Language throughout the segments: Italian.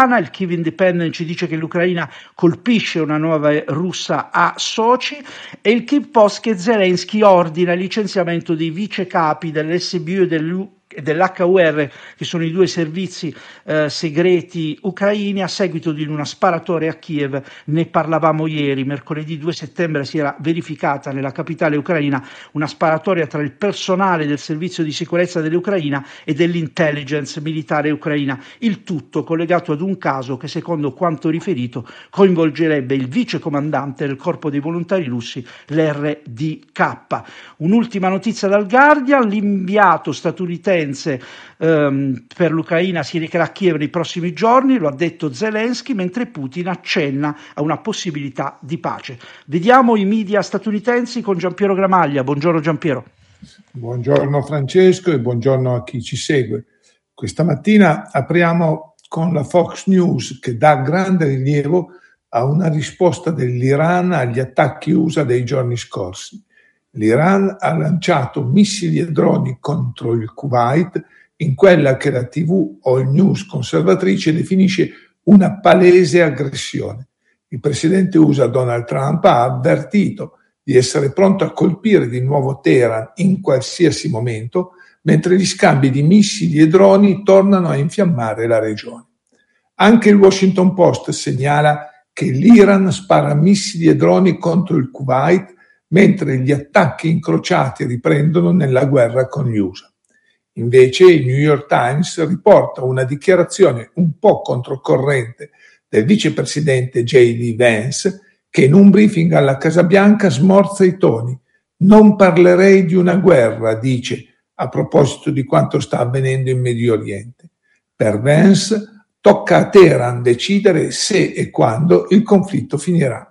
Il Kyiv Independent ci dice che l'Ucraina colpisce una nuova russa a Sochi, e il Kyiv Post che Zelensky ordina il licenziamento dei vice capi dell'SBU e dell'HUR, che sono i due servizi segreti ucraini, a seguito di una sparatoria a Kiev. Ne parlavamo ieri, mercoledì 2 settembre si era verificata nella capitale ucraina una sparatoria tra il personale del servizio di sicurezza dell'Ucraina e dell'intelligence militare ucraina, il tutto collegato ad un caso che, secondo quanto riferito, coinvolgerebbe il vice comandante del corpo dei volontari russi, l'RDK. Un'ultima notizia dal Guardian: l'inviato statunitense per l'Ucraina si recherà a Kiev nei prossimi giorni, lo ha detto Zelensky, mentre Putin accenna a una possibilità di pace. Vediamo i media statunitensi con Giampiero Gramaglia. Buongiorno Giampiero. Buongiorno Francesco e buongiorno a chi ci segue. Questa mattina apriamo con la Fox News, che dà grande rilievo a una risposta dell'Iran agli attacchi USA dei giorni scorsi. L'Iran ha lanciato missili e droni contro il Kuwait in quella che la TV All News conservatrice definisce una palese aggressione. Il presidente USA Donald Trump ha avvertito di essere pronto a colpire di nuovo Teheran in qualsiasi momento, mentre gli scambi di missili e droni tornano a infiammare la regione. Anche il Washington Post segnala che l'Iran spara missili e droni contro il Kuwait, mentre gli attacchi incrociati riprendono nella guerra con gli USA. Invece il New York Times riporta una dichiarazione un po' controcorrente del vicepresidente J.D. Vance, che in un briefing alla Casa Bianca smorza i toni. Non parlerei di una guerra, dice, a proposito di quanto sta avvenendo in Medio Oriente. Per Vance tocca a Teheran decidere se e quando il conflitto finirà.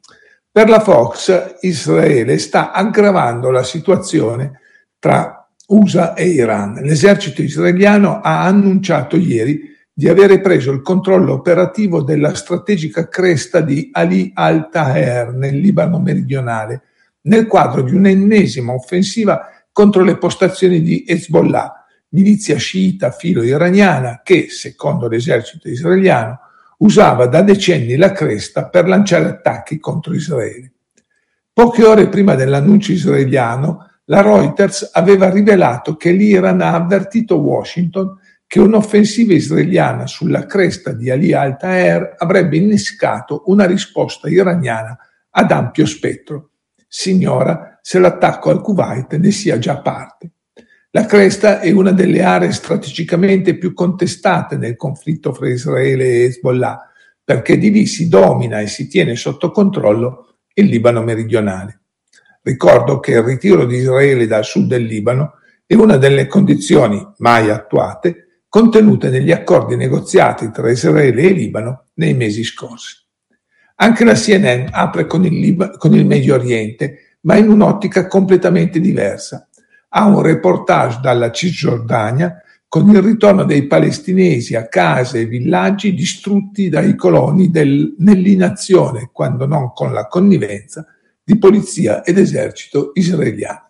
Per la Fox, Israele sta aggravando la situazione tra USA e Iran. L'esercito israeliano ha annunciato ieri di avere preso il controllo operativo della strategica cresta di Ali al-Taher nel Libano meridionale, nel quadro di un'ennesima offensiva contro le postazioni di Hezbollah, milizia sciita filo-iraniana che, secondo l'esercito israeliano, usava da decenni la cresta per lanciare attacchi contro Israele. Poche ore prima dell'annuncio israeliano, la Reuters aveva rivelato che l'Iran ha avvertito Washington che un'offensiva israeliana sulla cresta di Ali al-Taher avrebbe innescato una risposta iraniana ad ampio spettro. Si ignora se l'attacco al Kuwait ne sia già parte. La cresta è una delle aree strategicamente più contestate nel conflitto fra Israele e Hezbollah, perché di lì si domina e si tiene sotto controllo il Libano meridionale. Ricordo che il ritiro di Israele dal sud del Libano è una delle condizioni mai attuate contenute negli accordi negoziati tra Israele e Libano nei mesi scorsi. Anche la CNN apre con il Medio Oriente, ma in un'ottica completamente diversa. Ha un reportage dalla Cisgiordania con il ritorno dei palestinesi a case e villaggi distrutti dai coloni nell'inazione, quando non con la connivenza, di polizia ed esercito israeliano.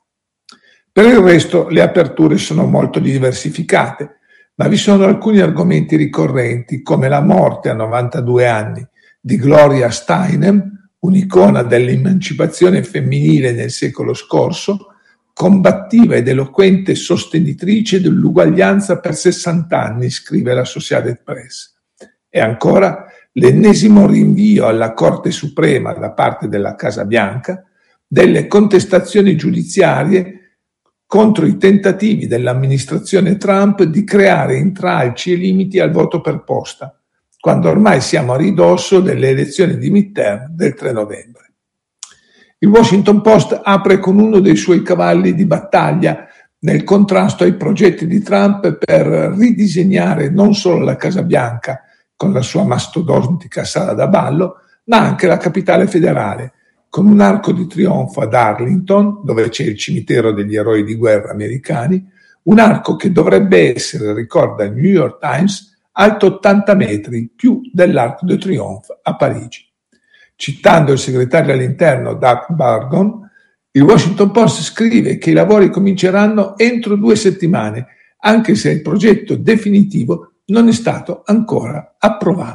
Per il resto le aperture sono molto diversificate, ma vi sono alcuni argomenti ricorrenti, come la morte a 92 anni di Gloria Steinem, un'icona dell'emancipazione femminile nel secolo scorso, combattiva ed eloquente sostenitrice dell'uguaglianza per 60 anni, scrive l'Associated Press. E ancora l'ennesimo rinvio alla Corte Suprema da parte della Casa Bianca delle contestazioni giudiziarie contro i tentativi dell'amministrazione Trump di creare intralci e limiti al voto per posta, quando ormai siamo a ridosso delle elezioni di midterm del 3 novembre. Il Washington Post apre con uno dei suoi cavalli di battaglia nel contrasto ai progetti di Trump per ridisegnare non solo la Casa Bianca con la sua mastodontica sala da ballo, ma anche la capitale federale, con un arco di trionfo ad Arlington, dove c'è il cimitero degli eroi di guerra americani, un arco che dovrebbe essere, ricorda il New York Times, alto 80 metri, più dell'Arc de Triomphe a Parigi. Citando il segretario all'interno Doug Burgum, il Washington Post scrive che i lavori cominceranno entro 2 settimane, anche se il progetto definitivo non è stato ancora approvato.